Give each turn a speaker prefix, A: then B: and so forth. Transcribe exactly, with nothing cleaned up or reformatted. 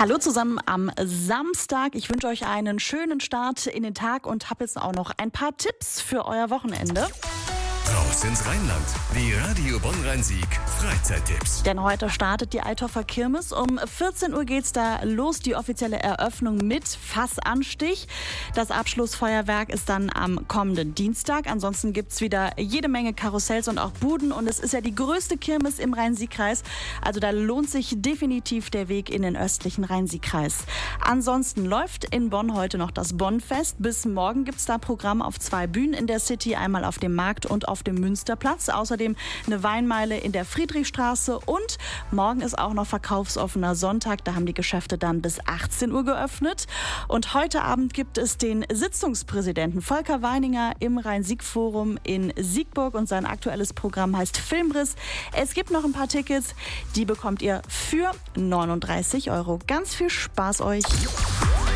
A: Hallo zusammen am Samstag. Ich wünsche euch einen schönen Start in den Tag und habe jetzt auch noch ein paar Tipps für euer Wochenende.
B: Raus ins Rheinland. Die Radio Bonn-Rhein-Sieg Freizeittipps.
A: Denn heute startet die Eitorfer Kirmes. Um vierzehn Uhr geht's da los, die offizielle Eröffnung mit Fassanstich. Das Abschlussfeuerwerk ist dann am kommenden Dienstag. Ansonsten gibt's wieder jede Menge Karussells und auch Buden. Und es ist ja die größte Kirmes im Rhein-Sieg-Kreis. Also da lohnt sich definitiv der Weg in den östlichen Rhein-Sieg-Kreis. Ansonsten läuft in Bonn heute noch das Bonnfest. Bis morgen gibt's da Programm auf zwei Bühnen in der City. Einmal auf dem Markt und auf dem Münsterplatz. Außerdem eine Weinmeile in der Friedrichstraße. Und morgen ist auch noch verkaufsoffener Sonntag. Da haben die Geschäfte dann bis achtzehn Uhr geöffnet. Und heute Abend gibt es den Sitzungspräsidenten Volker Weininger im Rhein-Sieg-Forum in Siegburg. Und sein aktuelles Programm heißt Filmriss. Es gibt noch ein paar Tickets. Die bekommt ihr für neununddreißig Euro. Ganz viel Spaß euch!